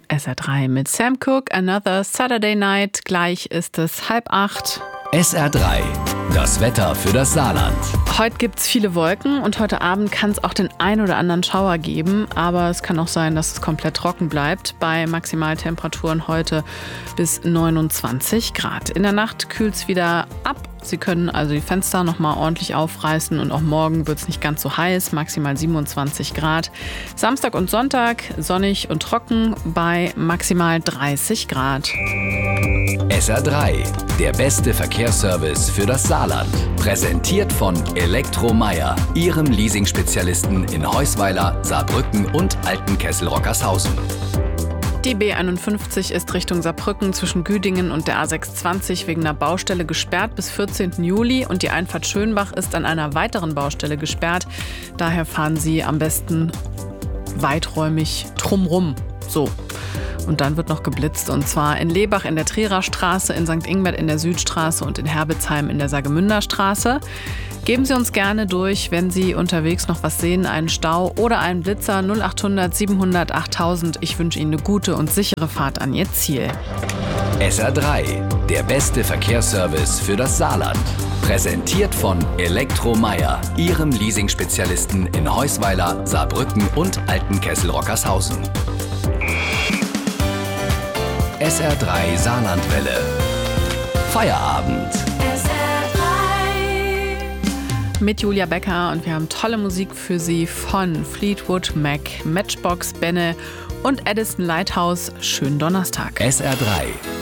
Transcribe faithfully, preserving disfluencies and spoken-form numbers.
S R drei mit Sam Cooke, Another Saturday Night. Gleich ist es halb acht. S R drei, das Wetter für das Saarland. Heute gibt es viele Wolken und heute Abend kann es auch den ein oder anderen Schauer geben. Aber es kann auch sein, dass es komplett trocken bleibt. Bei Maximaltemperaturen heute bis neunundzwanzig Grad. In der Nacht kühlt es wieder ab. Sie können also die Fenster noch mal ordentlich aufreißen und auch morgen wird es nicht ganz so heiß, maximal siebenundzwanzig Grad. Samstag und Sonntag sonnig und trocken bei maximal dreißig Grad. S R drei, der beste Verkehrsservice für das Saarland. Präsentiert von Elektromeyer, Ihrem Leasing-Spezialisten in Heusweiler, Saarbrücken und Altenkessel-Rockershausen. Die B einundfünfzig ist Richtung Saarbrücken zwischen Güdingen und der A sechshundertzwanzig wegen einer Baustelle gesperrt bis vierzehnten Juli und die Einfahrt Schönbach ist an einer weiteren Baustelle gesperrt. Daher fahren Sie am besten weiträumig drumrum. So. Und dann wird noch geblitzt und zwar in Lebach in der Trierer Straße, in Sankt Ingbert in der Südstraße und in Herbitzheim in der Saargemünder Straße. Geben Sie uns gerne durch, wenn Sie unterwegs noch was sehen, einen Stau oder einen Blitzer null achthundert siebenhundert achttausend. Ich wünsche Ihnen eine gute und sichere Fahrt an Ihr Ziel. S R drei, der beste Verkehrsservice für das Saarland. Präsentiert von Elektromeyer, Ihrem Leasing-Spezialisten in Heusweiler, Saarbrücken und Altenkessel-Rockershausen. S R drei Saarlandwelle. Feierabend. Mit Julia Becker und wir haben tolle Musik für Sie von Fleetwood Mac, Matchbox Benne und Edison Lighthouse. Schönen Donnerstag. S R drei,